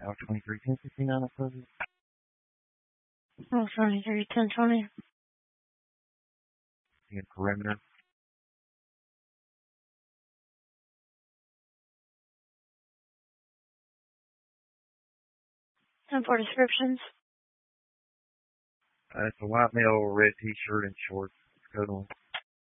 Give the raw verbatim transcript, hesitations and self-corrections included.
Hour twenty-three, ten fifty-nine, I suppose. Oh, twenty-three, ten twenty. In perimeter. And for descriptions? Uh, it's a white male, red t-shirt and shorts. Code one.